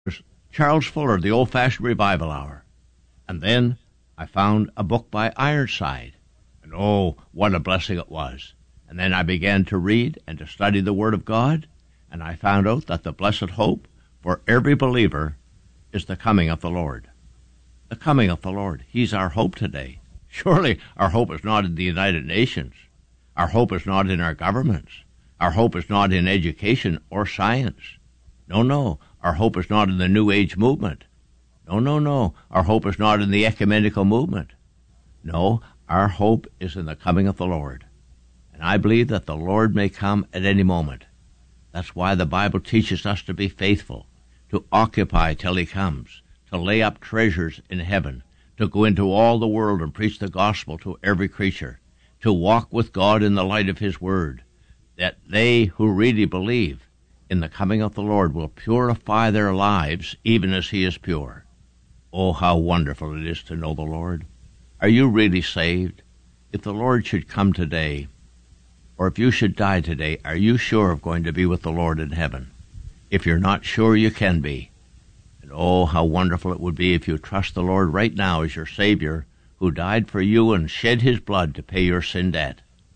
There's Charles Fuller, The Old-Fashioned Revival Hour. And then I found a book by Ironside. And oh, what a blessing it was. And then I began to read and to study the Word of God, and I found out that the blessed hope for every believer is the coming of the Lord. The coming of the Lord. He's our hope today. Surely our hope is not in the United Nations. Our hope is not in our governments. Our hope is not in education or science. No. Our hope is not in the New Age movement. No. Our hope is not in the ecumenical movement. No, our hope is in the coming of the Lord. And I believe that the Lord may come at any moment. That's why the Bible teaches us to be faithful, to occupy till he comes, to lay up treasures in heaven, to go into all the world and preach the gospel to every creature, to walk with God in the light of his word, that they who really believe in the coming of the Lord will purify their lives even as he is pure. Oh, how wonderful it is to know the Lord. Are you really saved? If the Lord should come today, or if you should die today, are you sure of going to be with the Lord in heaven? If you're not sure, you can be. And oh, how wonderful it would be if you trust the Lord right now as your Savior, who died for you and shed his blood to pay your sin debt.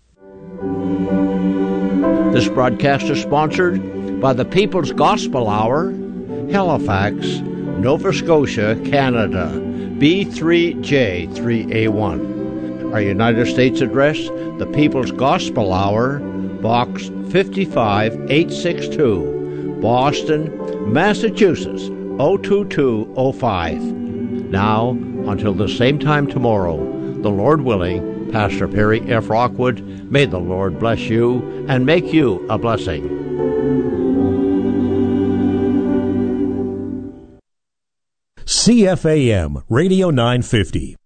This broadcast is sponsored by the People's Gospel Hour, Halifax, Nova Scotia, Canada, B3J3A1. Our United States address, the People's Gospel Hour, Box 55862, Boston, Massachusetts, 02205. Now, until the same time tomorrow, the Lord willing, Pastor Perry F. Rockwood, may the Lord bless you and make you a blessing. CFAM Radio 950.